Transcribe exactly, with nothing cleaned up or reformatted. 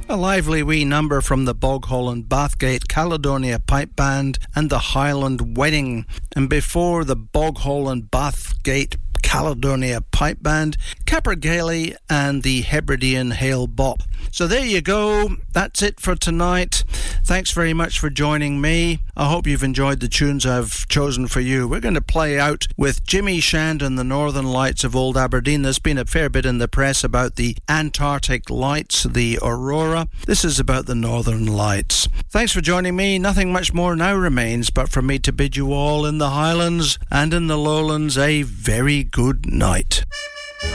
A lively wee number from the Bogholland Bathgate Caledonia Pipe Band and the Highland Wedding. And before the Bogholland Bathgate Caledonia Pipe Band, Capper Gailey and the Hebridean Hale Bop. So there you go. That's it for tonight. Thanks very much for joining me. I hope you've enjoyed the tunes I've chosen for you. We're going to play out with Jimmy Shand and the Northern Lights of Old Aberdeen. There's been a fair bit in the press about the Antarctic Lights, the Aurora. This is about the Northern Lights. Thanks for joining me. Nothing much more now remains but for me to bid you all in the Highlands and in the Lowlands a very good night.